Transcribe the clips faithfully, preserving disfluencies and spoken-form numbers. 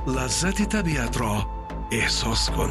лаззати табиатро эҳсос кун.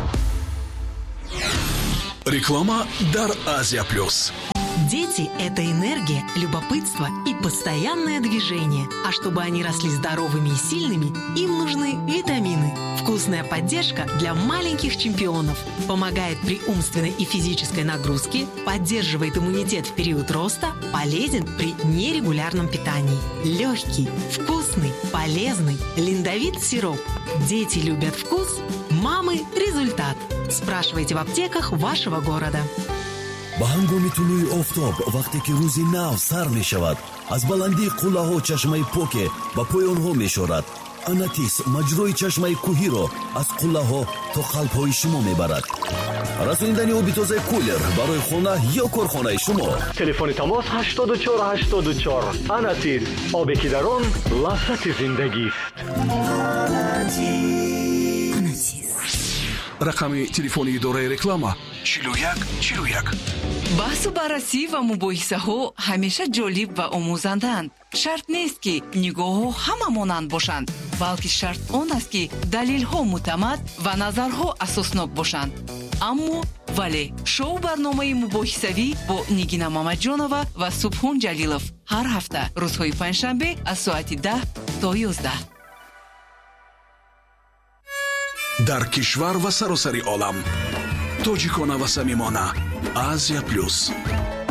Реклама дар Азия Плюс. Дети – это энергия, любопытство и постоянное движение. А чтобы они росли здоровыми и сильными, им нужны витамины. Вкусная поддержка для маленьких чемпионов. Помогает при умственной и физической нагрузке, поддерживает иммунитет в период роста, полезен при нерегулярном питании. Легкий, вкусный, полезный. Линдовит сироп. Дети любят вкус, мамы – результат. Спрашивайте в аптеках вашего города. با هنگام طلوع آفتاب وقتی که روز نو سر می شود از بلندی قله ها چشمه پوکه و پایان ها می شورد. اناتیس مجروی چشمه کوهی را از قله ها تا قلب های شما می برد. رسوندن آب تازه کولر برای خانه یا کارخانه شما. تلفن تماس هشتاد و چهار هشتاد و چهار. اناتیس آبی که در آن لذت زندگی است. رقم تلفنی اداره реклама چهل و یک چهل و یک. баҳсу баррасӣ ва мубоҳисаҳо ҳамеша ҷолиб ва омӯзанданд. шарт нест ки нигоҳҳо ҳама монанд бошанд, балки шарт он аст ки далелҳо муътамад ва назарҳо асоснок бошанд. аммо вале шоу барномаи мубоҳисавӣ бо нигина мамаҷонова ва субҳон ҷалилов ҳар ҳафта рӯзҳои панҷшанбе аз соати даҳ то ёздаҳ. дар кишвар ва саросари олам тоҷикона ва самимона Азия Плюс.